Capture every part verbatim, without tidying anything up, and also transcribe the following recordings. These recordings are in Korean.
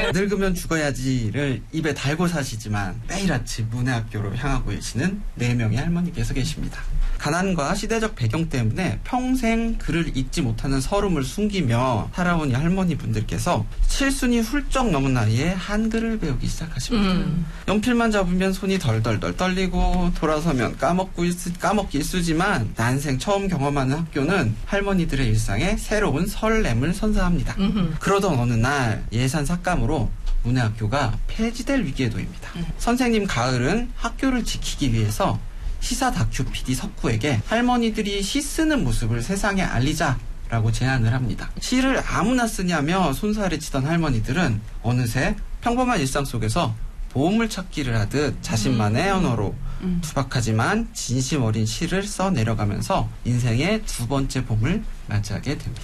늙으면 죽어야지를 입에 달고 사시지만 매일 아침 문해학교로 향하고 계시는 네 명의 할머니께서 계십니다. 가난과 시대적 배경 때문에 평생 글을 읽지 못하는 서름을 숨기며 살아온 이 할머니분들께서 칠순이 훌쩍 넘은 나이에 한글을 배우기 시작하십니다. 음. 연필만 잡으면 손이 덜덜덜 떨리고 돌아서면 까먹고 일수, 까먹기 일쑤지만 난생 처음 경험하는 학교는 할머니들의 일상에 새로운 설렘을 선사합니다. 음흠. 그러던 어느 날 예산 삭감으로 문해학교가 폐지될 위기에 놓입니다. 음. 선생님 가을은 학교를 지키기 위해서 시사 다큐 피디 석구에게 할머니들이 시 쓰는 모습을 세상에 알리자라고 제안을 합니다. 시를 아무나 쓰냐며 손살에 치던 할머니들은 어느새 평범한 일상 속에서 보물 찾기를 하듯 자신만의 음. 언어로 음. 투박하지만 진심 어린 시를 써 내려가면서 인생의 두 번째 봄을 맞이하게 됩니다.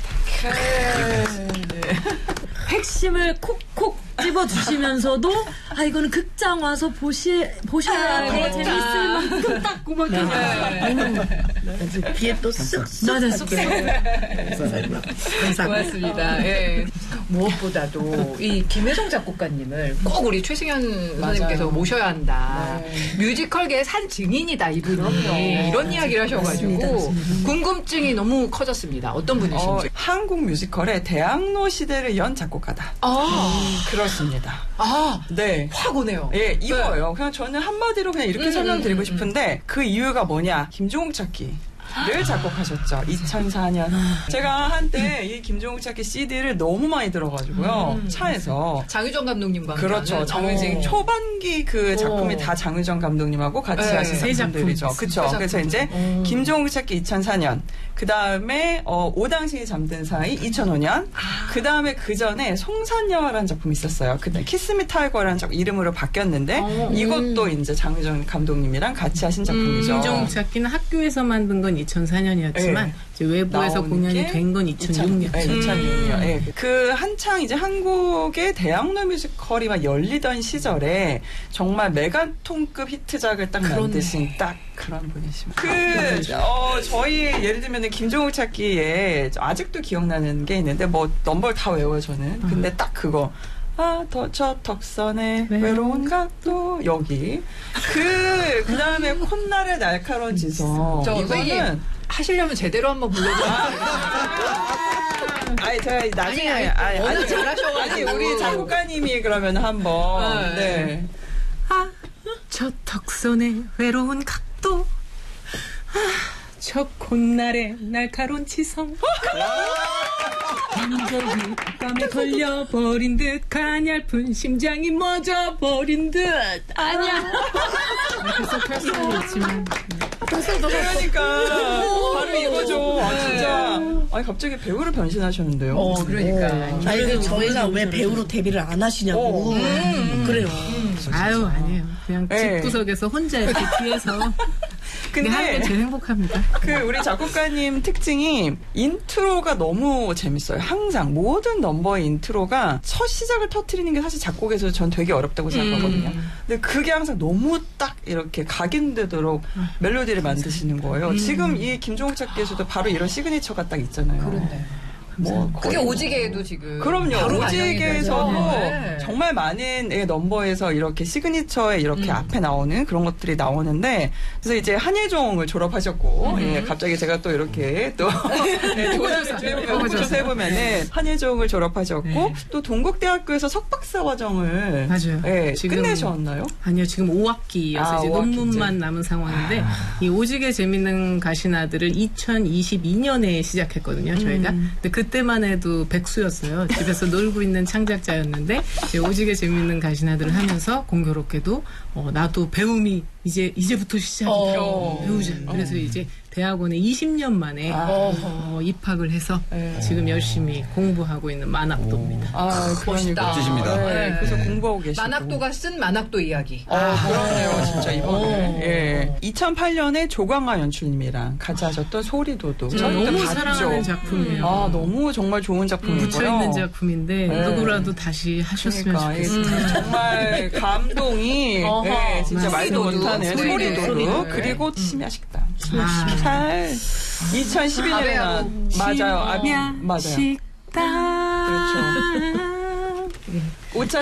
네. 핵심을 콕콕 집어주시면서도 아 이거는 극장 와서 보시 보셔야 돼. 재밌을 만큼 딱 구멍이냐. 귀에 또 쓱쓱. 맞아, 쓱쓱. 고맙습니다. 예. 무엇보다도 이 김혜성 작곡가님을 꼭 우리 최승현 선생님께서 모셔야 한다. 네. 뮤지컬계의 산 증인이다 이분이. 그럼요. 이런 이야기를 하셔가지고 맞습니다, 맞습니다. 궁금증이 너무 커졌습니다. 어떤 분이신지. 어, 한국 뮤지컬의 대학로 시대를 연 작곡가다. 아 음, 그렇습니다. 아, 네, 확 오네요. 예, 이거예요. 그냥 저는 한마디로 그냥 이렇게 음, 설명드리고 음, 싶은데 그 이유가 뭐냐? 김종욱 찾기. 를 작곡하셨죠. 이천사 년. 제가 한때 이 김종욱 찾기 씨디를 너무 많이 들어가지고요. 음, 차에서. 장유정 감독님과. 그렇죠. 장유정 초반기 그 작품이 오. 다 장유정 감독님하고 같이 네. 하신 작품들이죠. 그렇죠. 그래서 이제 오. 김종욱 찾기 이천사 년. 그 다음에 어, 오당신이 잠든 사이 이천오 년. 아. 그 다음에 그 전에 송산여라는 작품이 있었어요. 그때 키스미 타이거라는 작품 이름으로 바뀌었는데 오. 이것도 이제 장유정 감독님이랑 같이 하신 작품이죠. 음, 김종욱 찾기는 학교에서 만든 건 이천사 년이었지만 네. 이제 외부에서 공연이 된 건 이천육 년. 네, 이천육 년. 네. 그 한창 이제 한국의 대학로 뮤지컬이 막 열리던 시절에 정말 메가톤급 히트작을 딱 그러네. 만드신 딱 그런 분이십니다. 그, 어, 저희 예를 들면 김종욱 찾기에 아직도 기억나는 게 있는데 뭐 넘버를 다 외워요 저는. 근데 딱 그거. 아, 더, 저 덕선의 네. 외로운 각도 여기 그, 그 다음에 콧날의 날카로운 지성 이거는 하시려면 제대로 한번 불러줘요. 아니, 제가 나중에 아니, 아니, 아니, 아니 잘하셔가지고 아니, 우리 작곡가님이 그러면 한번 네. 네. 아, 저 덕선의 외로운 각도 아, 저 콧날의 날카로운 지성 완전히 땀에 걸려버린 듯 가냘픈 심장이 멎어버린 듯 아니야 계속 할 수는 있지만 그러니까 바로 이거죠. 아, 진짜 아니 갑자기 배우로 변신하셨는데요. 어, 그러니까 아니 그 저희가 왜 배우로 데뷔를 안 하시냐고. 음, 음, 그래요. 음, 아유 아니에요. 그냥 네. 집구석에서 혼자 이렇게 뒤에서 근데 하는 게 제일 행복합니다. 그 우리 작곡가님 특징이 인트로가 너무 재밌어요. 항상 모든 넘버의 인트로가 첫 시작을 터트리는 게 사실 작곡에서 전 되게 어렵다고 생각하거든요. 음. 근데 그게 항상 너무 딱 이렇게 각인되도록 음. 멜로디를 만드시는 거예요. 음. 지금 이 김종욱 찾기에서도 바로 이런 시그니처가 딱 있잖아요. 그런데. 뭐 그게 오지게에도 지금 그럼요. 오지게에서도 네. 정말 많은 넘버에서 이렇게 시그니처에 이렇게 음. 앞에 나오는 그런 것들이 나오는데 그래서 이제 한예종을 졸업하셨고 음. 예, 갑자기 제가 또 이렇게 또 조사 해보면은 한예종을 졸업하셨고 네. 또 동국대학교에서 석박사 과정을 맞아요. 예, 지금, 끝내셨나요? 아니요. 지금 오 학기여서 아, 이제 오 학기째. 논문만 남은 상황인데 아. 이 오지게 재밌는 가시나들을 이천이십이 년에 시작했거든요. 저희가. 음. 근데 그 그때만 해도 백수였어요. 집에서 놀고 있는 창작자였는데 이제 오지게 재밌는 가시나들을 하면서 공교롭게도 어, 나도 배움이 이제 이제부터 시작이다. 어. 배우자. 그래서 어. 이제 대학원에 이십 년 만에 아. 어, 입학을 해서 네. 지금 열심히 공부하하고 있는 만학도입니다. 아, 멋있다. 멋지십니다. 네. 네. 그래서 공부하고 계시고. 만학도가 쓴 만학도 이야기. 아, 그러네요. 진짜 이번에. 예. 이천팔 년에 조광아 연출님이랑 같이 하셨던 소리도도. 제가 너무 봤죠. 사랑하는 작품이에요. 아, 너무 정말 좋은 작품이고요. 묻혀있는 작품인데 네. 누구라도 다시 하셨으면 그러니까, 좋겠어요. 음. 정말 감동이 네, 진짜 말도 못하는 소리도도. 소리도. 그리고 치미야 식당. 치미야 식당. 이천십일 년에 맞아요. 아, 맞아요. 식당. 그렇죠. 오차